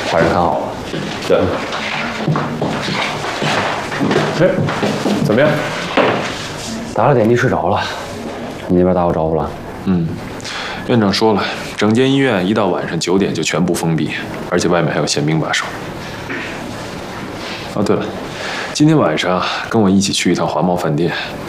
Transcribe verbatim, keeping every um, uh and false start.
把人看好了。 对。哎，怎么样？ 打了点滴睡着了。你那边打我招呼了？ 嗯，院长说了，整间医院一到晚上九点就全部封闭，而且外面还有宪兵把守。哦，对了，今天晚上跟我一起去一趟华茂饭店，